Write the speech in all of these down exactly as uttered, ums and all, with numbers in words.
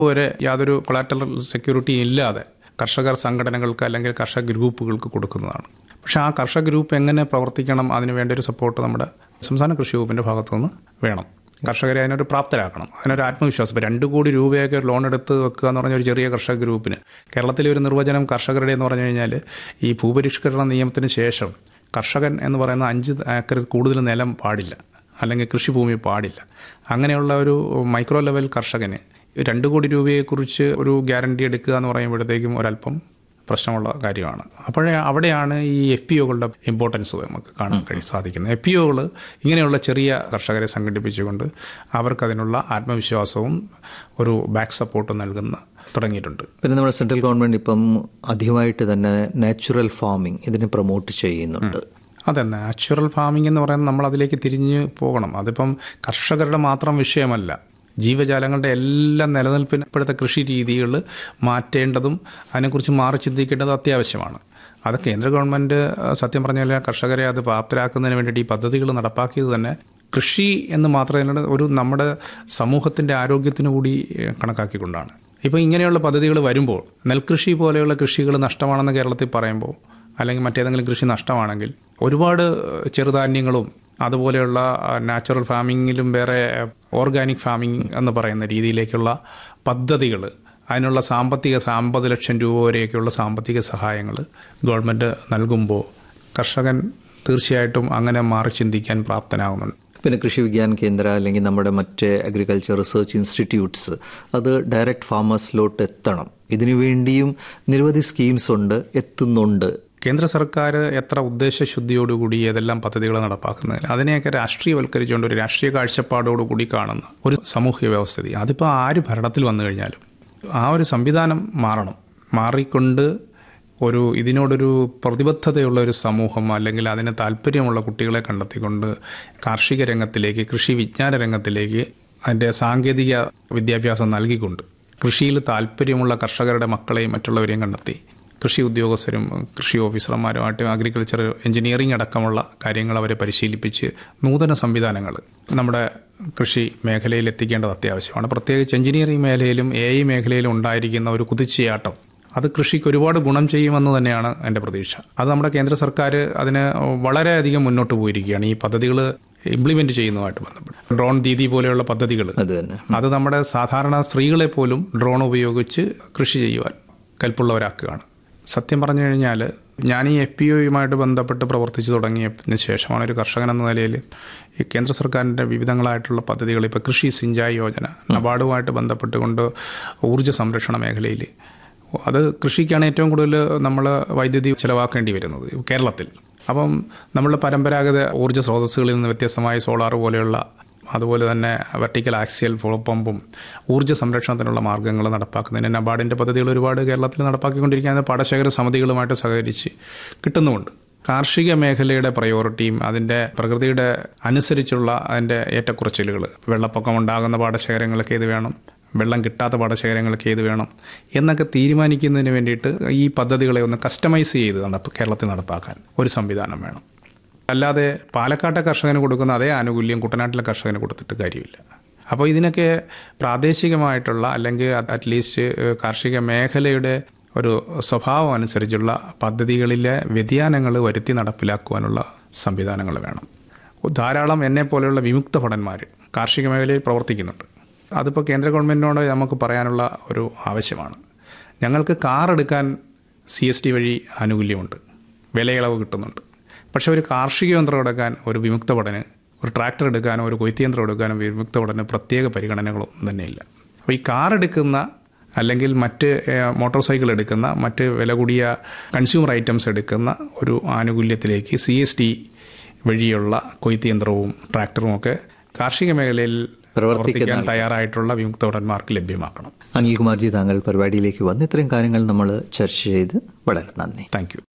വരെ യാതൊരു collateral security ഇല്ലാതെ കർഷകർ സംഘടനകൾക്ക് അല്ലെങ്കിൽ കർഷക ഗ്രൂപ്പുകൾക്ക് കൊടുക്കുന്നതാണ്. പക്ഷേ ആ കർഷക ഗ്രൂപ്പ് എങ്ങനെ പ്രവർത്തിക്കണം, അതിന് വേണ്ട ഒരു സപ്പോർട്ട് നമ്മുടെ സംസ്ഥാന കൃഷി വകുപ്പിൻ്റെ ഭാഗത്തുനിന്ന് വേണം. കർഷകരെ അതിനൊരു പ്രാപ്തരാക്കണം, അതിനൊരു ആത്മവിശ്വാസം. ഇപ്പോൾ രണ്ട് കോടി രൂപയൊക്കെ ലോൺ എടുത്ത് വെക്കുക എന്ന് പറഞ്ഞ ഒരു ചെറിയ കർഷക ഗ്രൂപ്പിന് കേരളത്തിലെ ഒരു നിർവചനം കർഷകരുടെ എന്ന് പറഞ്ഞു കഴിഞ്ഞാൽ ഈ ഭൂപരിഷ്കരണ നിയമത്തിന് ശേഷം കർഷകൻ എന്ന് പറയുന്ന അഞ്ച് ഏക്കർ കൂടുതൽ നിലം പാടില്ല, അല്ലെങ്കിൽ കൃഷിഭൂമി പാടില്ല. അങ്ങനെയുള്ള ഒരു മൈക്രോ ലെവൽ കർഷകന് രണ്ട് കോടി രൂപയെക്കുറിച്ച് ഒരു ഗ്യാരണ്ടി എടുക്കുക എന്ന് പറയുമ്പോഴത്തേക്കും ഒരല്പം പ്രശ്നമുള്ള കാര്യമാണ്. അപ്പോഴേ അവിടെയാണ് ഈ എഫ് പി ഒകളുടെ ഇമ്പോർട്ടൻസ് നമുക്ക് കാണാൻ കഴിയും സാധിക്കുന്നത്. എഫ് പി ഒകൾ ഇങ്ങനെയുള്ള ചെറിയ കർഷകരെ സംഘടിപ്പിച്ചുകൊണ്ട് അവർക്കതിനുള്ള ആത്മവിശ്വാസവും ഒരു ബാക്ക് സപ്പോർട്ടും നൽകുന്ന തുടങ്ങിയിട്ടുണ്ട്. പിന്നെ നമ്മുടെ സെൻട്രൽ ഗവൺമെൻറ് ഇപ്പം അധികമായിട്ട് തന്നെ നാച്ചുറൽ ഫാമിംഗ് ഇതിനെ പ്രൊമോട്ട് ചെയ്യുന്നുണ്ട്. അതെ, നാച്ചുറൽ ഫാമിംഗ് എന്ന് പറയുന്നത് നമ്മൾ അതിലേക്ക് തിരിഞ്ഞ് പോകണം. അതിപ്പം കർഷകരുടെ മാത്രം വിഷയമല്ല, ജീവജാലങ്ങളുടെ എല്ലാം നിലനിൽപ്പിന് ഇപ്പോഴത്തെ കൃഷി രീതികൾ മാറ്റേണ്ടതും അതിനെക്കുറിച്ച് മാറി ചിന്തിക്കേണ്ടതും അത്യാവശ്യമാണ്. അത് കേന്ദ്ര ഗവൺമെൻറ് സത്യം പറഞ്ഞാൽ കർഷകരെ അത് പ്രാപ്തരാക്കുന്നതിന് വേണ്ടിയിട്ട് ഈ പദ്ധതികൾ നടപ്പാക്കിയത് തന്നെ കൃഷി എന്ന് മാത്രമല്ല ഒരു നമ്മുടെ സമൂഹത്തിൻ്റെ ആരോഗ്യത്തിന് കൂടി കണക്കാക്കിക്കൊണ്ടാണ്. ഇപ്പോൾ ഇങ്ങനെയുള്ള പദ്ധതികൾ വരുമ്പോൾ നെൽകൃഷി പോലെയുള്ള കൃഷികൾ നഷ്ടമാണെന്ന് കേരളത്തിൽ പറയുമ്പോൾ, അല്ലെങ്കിൽ മറ്റേതെങ്കിലും കൃഷി നഷ്ടമാണെങ്കിൽ ഒരുപാട് ചെറുധാന്യങ്ങളും അതുപോലെയുള്ള നാച്ചുറൽ ഫാമിങ്ങിലും വേറെ ഓർഗാനിക് ഫാമിംഗ് എന്ന് പറയുന്ന രീതിയിലേക്കുള്ള പദ്ധതികൾ, അതിനുള്ള സാമ്പത്തിക അമ്പത് ലക്ഷം രൂപ വരെയൊക്കെയുള്ള സാമ്പത്തിക സഹായങ്ങൾ ഗവൺമെൻറ് നൽകുമ്പോൾ കർഷകൻ തീർച്ചയായിട്ടും അങ്ങനെ മാറി ചിന്തിക്കാൻ പ്രാപ്തനാകുന്നുണ്ട്. പിന്നെ കൃഷി വിജ്ഞാൻ കേന്ദ്ര അല്ലെങ്കിൽ നമ്മുടെ മറ്റ് അഗ്രികൾച്ചർ റിസർച്ച് ഇൻസ്റ്റിറ്റ്യൂട്ട്സ് അത് ഡയറക്റ്റ് ഫാമേഴ്സിലോട്ട് എത്തണം. ഇതിനു വേണ്ടിയും നിരവധി സ്കീംസ് ഉണ്ട്, എത്തുന്നുണ്ട്. കേന്ദ്ര സർക്കാർ എത്ര ഉദ്ദേശശുദ്ധിയോടുകൂടി ഏതെല്ലാം പദ്ധതികൾ നടപ്പാക്കുന്നതിന് അതിനെയൊക്കെ രാഷ്ട്രീയവൽക്കരിച്ചുകൊണ്ട് ഒരു രാഷ്ട്രീയ കാഴ്ചപ്പാടോടുകൂടി കാണുന്ന ഒരു സാമൂഹിക വ്യവസ്ഥിതി, അതിപ്പോൾ ആര് ഭരണത്തിൽ വന്നു കഴിഞ്ഞാലും ആ ഒരു സംവിധാനം മാറണം. മാറിക്കൊണ്ട് ഒരു ഇതിനോടൊരു പ്രതിബദ്ധതയുള്ള ഒരു സമൂഹം, അല്ലെങ്കിൽ അതിന് താല്പര്യമുള്ള കുട്ടികളെ കണ്ടെത്തിക്കൊണ്ട് കാർഷിക രംഗത്തിലേക്ക്, കൃഷി വിജ്ഞാന രംഗത്തിലേക്ക് അതിൻ്റെ സാങ്കേതിക വിദ്യാഭ്യാസം നൽകിക്കൊണ്ട് കൃഷിയിൽ താല്പര്യമുള്ള കർഷകരുടെ മക്കളെയും മറ്റുള്ളവരെയും കണ്ടെത്തി കൃഷി ഉദ്യോഗസ്ഥരും കൃഷി ഓഫീസർമാരുമായിട്ട് അഗ്രികൾച്ചർ എഞ്ചിനീയറിംഗ് അടക്കമുള്ള കാര്യങ്ങൾ അവരെ പരിശീലിപ്പിച്ച് നൂതന സംവിധാനങ്ങൾ നമ്മുടെ കൃഷി മേഖലയിൽ എത്തിക്കേണ്ടത് അത്യാവശ്യമാണ്. പ്രത്യേകിച്ച് എഞ്ചിനീയറിംഗ് മേഖലയിലും എ ഐ മേഖലയിലും ഉണ്ടായിരിക്കുന്ന ഒരു കുതിച്ചുചാട്ടം അത് കൃഷിക്ക് ഒരുപാട് ഗുണം ചെയ്യുമെന്ന് തന്നെയാണ് എൻ്റെ പ്രതീക്ഷ. അത് നമ്മുടെ കേന്ദ്ര സർക്കാർ അതിന് വളരെയധികം മുന്നോട്ട് പോയിരിക്കുകയാണ് ഈ പദ്ധതികൾ ഇംപ്ലിമെൻറ്റ് ചെയ്യുന്നതുമായിട്ട് ബന്ധപ്പെട്ട്. ഡ്രോൺ ദീദി പോലെയുള്ള പദ്ധതികൾ അത് നമ്മുടെ സാധാരണ സ്ത്രീകളെ പോലും ഡ്രോൺ ഉപയോഗിച്ച് കൃഷി ചെയ്യുവാൻ കൽപ്പുള്ളവരാക്കുകയാണ്. സത്യം പറഞ്ഞു കഴിഞ്ഞാൽ ഞാൻ ഈ എഫ് പി ഒയുമായിട്ട് ബന്ധപ്പെട്ട് പ്രവർത്തിച്ചു തുടങ്ങിയതിന് ശേഷമാണ് ഒരു കർഷകൻ എന്ന നിലയിൽ ഈ കേന്ദ്ര സർക്കാരിൻ്റെ വിവിധങ്ങളായിട്ടുള്ള പദ്ധതികൾ, ഇപ്പോൾ കൃഷി സിഞ്ചായ് യോജന, നബാർഡുമായിട്ട് ബന്ധപ്പെട്ടുകൊണ്ട് ഊർജ്ജ സംരക്ഷണ മേഖലയിൽ അത് കൃഷിക്കാണ് ഏറ്റവും കൂടുതൽ നമ്മൾ വൈദ്യുതി ചിലവാക്കേണ്ടി വരുന്നത് കേരളത്തിൽ. അപ്പം നമ്മളുടെ പരമ്പരാഗത ഊർജ്ജ സ്രോതസ്സുകളിൽ നിന്ന് വ്യത്യസ്തമായ സോളാർ പോലെയുള്ള, അതുപോലെ തന്നെ വെർട്ടിക്കൽ ആക്സിയൽ ഫ്ലോ പമ്പും ഊർജ്ജ സംരക്ഷണത്തിനുള്ള മാർഗ്ഗങ്ങൾ നടപ്പാക്കുന്നതിന് നബാർഡിൻ്റെ പദ്ധതികൾ ഒരുപാട് കേരളത്തിൽ നടപ്പാക്കിക്കൊണ്ടിരിക്കുന്ന പാടശേഖര സമിതികളുമായിട്ട് സഹകരിച്ച് കിട്ടുന്നുമുണ്ട്. കാർഷിക മേഖലയുടെ പ്രയോറിറ്റിയും അതിൻ്റെ പ്രകൃതിയുടെ അനുസരിച്ചുള്ള അതിൻ്റെ ഏറ്റക്കുറച്ചിലുകൾ, വെള്ളപ്പൊക്കം ഉണ്ടാകുന്ന പാടശേഖരങ്ങൾക്ക് ഏത് വേണം, വെള്ളം കിട്ടാത്ത പാടശേഖരങ്ങൾക്ക് ഏത് വേണം എന്നൊക്കെ തീരുമാനിക്കുന്നതിന് വേണ്ടിയിട്ട് ഈ പദ്ധതികളെ ഒന്ന് കസ്റ്റമൈസ് ചെയ്ത് കേരളത്തിൽ നടപ്പാക്കാൻ ഒരു സംവിധാനം വേണം. അല്ലാതെ പാലക്കാട്ടെ കർഷകന് കൊടുക്കുന്ന അതേ ആനുകൂല്യം കുട്ടനാട്ടിലെ കർഷകന് കൊടുത്തിട്ട് കാര്യമില്ല. അപ്പോൾ ഇതിനൊക്കെ പ്രാദേശികമായിട്ടുള്ള, അല്ലെങ്കിൽ അറ്റ്ലീസ്റ്റ് കാർഷിക മേഖലയുടെ ഒരു സ്വഭാവം അനുസരിച്ചുള്ള പദ്ധതികളിലെ വ്യതിയാനങ്ങൾ വരുത്തി നടപ്പിലാക്കുവാനുള്ള സംവിധാനങ്ങൾ വേണം. ധാരാളം എന്നെ പോലെയുള്ള വിമുക്ത ഭടന്മാർ കാർഷിക മേഖലയിൽ പ്രവർത്തിക്കുന്നുണ്ട്. അതിപ്പോൾ കേന്ദ്ര ഗവൺമെൻറ്റിനോട് നമുക്ക് പറയാനുള്ള ഒരു ആവശ്യമാണ്. ഞങ്ങൾക്ക് കാർ എടുക്കാൻ സി എസ് ടി വഴി ആനുകൂല്യമുണ്ട്, വിലയിളവ് കിട്ടുന്നുണ്ട്. പക്ഷേ ഒരു കാർഷിക യന്ത്രം എടുക്കാൻ ഒരു വിമുക്ത ഭടന്, ഒരു ട്രാക്ടർ എടുക്കാനോ ഒരു കൊയ്ത്ത് യന്ത്രം എടുക്കാനോ വിമുക്ത ഭടന് പ്രത്യേക പരിഗണനകളൊന്നും തന്നെയില്ല. അപ്പോൾ ഈ കാർ എടുക്കുന്ന, അല്ലെങ്കിൽ മറ്റ് മോട്ടോർ സൈക്കിൾ എടുക്കുന്ന, മറ്റ് വില കൂടിയ കൺസ്യൂമർ ഐറ്റംസ് എടുക്കുന്ന ഒരു ആനുകൂല്യത്തിലേക്ക് സി എസ് ടി വഴിയുള്ള കൊയ്ത്ത് യന്ത്രവും ട്രാക്ടറും ഒക്കെ കാർഷിക മേഖലയിൽ പ്രവർത്തിക്കാൻ തയ്യാറായിട്ടുള്ള വിമുക്ത ഭടന്മാർക്ക് ലഭ്യമാക്കണം. അനിൽകുമാർജി, താങ്കൾ പരിപാടിയിലേക്ക് വന്ന് ഇത്രയും കാര്യങ്ങൾ നമ്മൾ ചർച്ച ചെയ്ത് വളരെ നന്ദി. Thank you.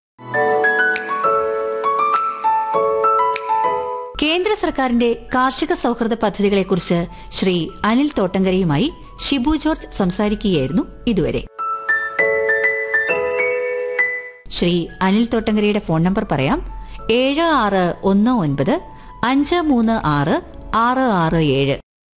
കേന്ദ്ര സർക്കാരിന്റെ കാർഷിക സൗഹൃദ പദ്ധതികളെക്കുറിച്ച് ശ്രീ അനിൽ തോട്ടങ്കരയുമായി ഷിബു ജോർജ് സംസാരിക്കുകയായിരുന്നു ഇതുവരെ. ശ്രീ അനിൽ തോട്ടങ്കരയുടെ ഫോൺ നമ്പർ പറയാം: ഏഴ് ആറ് ഒന്ന് ഒൻപത് അഞ്ച് മൂന്ന് ആറ് ആറ് ആറ് ഏഴ്.